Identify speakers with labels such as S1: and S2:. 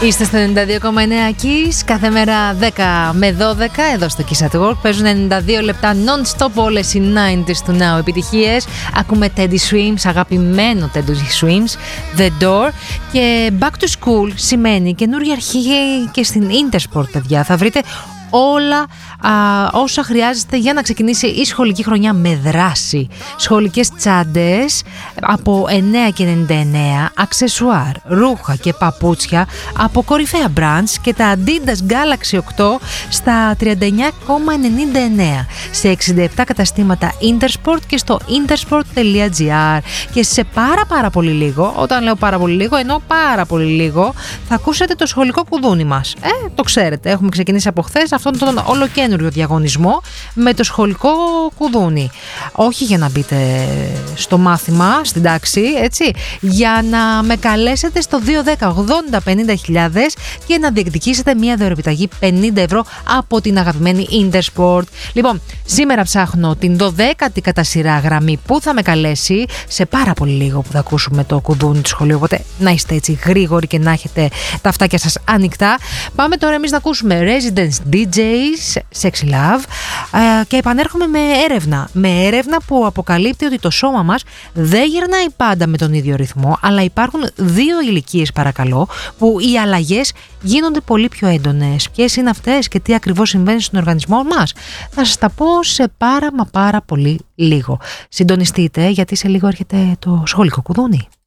S1: Είστε στο 92,9 Kiss, κάθε μέρα 10 με 12 εδώ στο Kiss at Work. Παίζουν 92 λεπτά non-stop όλες οι 90s του Now επιτυχίες. Ακούμε Teddy Swims, αγαπημένο Teddy Swims, The Door. Και Back to School σημαίνει καινούργια αρχή και στην Intersport, παιδιά. Θα βρείτε όλα όσα χρειάζεστε για να ξεκινήσει η σχολική χρονιά με δράση. Σχολικές τσάντες από 9,99, αξεσουάρ, ρούχα και παπούτσια από κορυφαία brands και τα Adidas Galaxy 8 στα 39,99 σε 67 καταστήματα Intersport και στο intersport.gr. Και σε πάρα πολύ λίγο, όταν λέω πάρα πολύ λίγο, εννοώ πάρα πολύ λίγο, θα ακούσετε το σχολικό κουδούνι μας. Το ξέρετε, έχουμε ξεκινήσει από χθες αυτόν τον ολοκένουργιο διαγωνισμό με το σχολικό κουδούνι. Όχι για να μπείτε στο μάθημα, στην τάξη, έτσι, για να με καλέσετε στο 210-80-50.000 και να διεκδικήσετε μια δωρεπιταγή 50 ευρώ από την αγαπημένη Intersport. Λοιπόν, σήμερα ψάχνω την 12η κατά σειρά γραμμή που θα με καλέσει σε πάρα πολύ λίγο που θα ακούσουμε το κουδούνι του σχολείου, οπότε να είστε έτσι γρήγοροι και να έχετε τα αυτάκια σας ανοιχτά. Πάμε τώρα εμείς να ακούσουμε Residence DJs, Sexy Love, και επανέρχομαι με έρευνα που αποκαλύπτει ότι το σώμα μας δεν γυρνάει πάντα με τον ίδιο ρυθμό, αλλά υπάρχουν δύο ηλικίες, παρακαλώ, που οι αλλαγές γίνονται πολύ πιο έντονες. Ποιες είναι αυτές και τι ακριβώς συμβαίνει στον οργανισμό μας, θα σας τα πω σε πάρα πολύ λίγο. Συντονιστείτε, γιατί σε λίγο έρχεται το σχολικό κουδούνι.